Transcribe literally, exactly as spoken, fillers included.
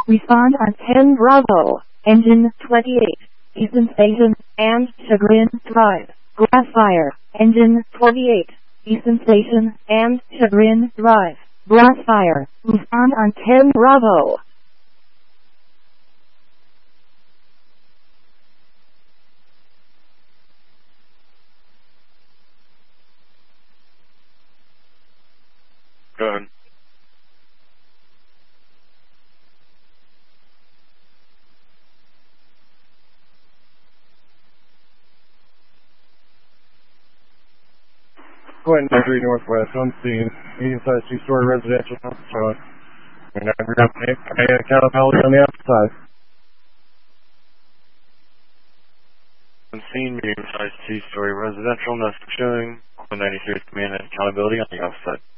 Respond on ten Bravo, engine twenty-eight, Easton Station, and Chagrin Drive. Glassfire, engine twenty-eight, Easton Station, and Chagrin Drive. Glassfire, respond on ten Bravo. Go ahead. Quentin three Northwest, unseen, medium-sized two-story residential house front. And I'm going to take accountability on the outside. Unseen, medium-sized two-story residential, nothing showing. Quinn ninety-three is command and accountability on the outside.